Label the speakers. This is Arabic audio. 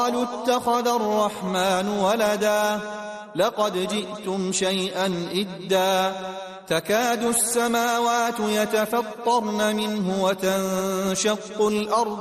Speaker 1: قالوا اتخذ الرحمن ولدا لقد جئتم شيئا إدا تكاد السماوات يتفطرن منه وتنشق الأرض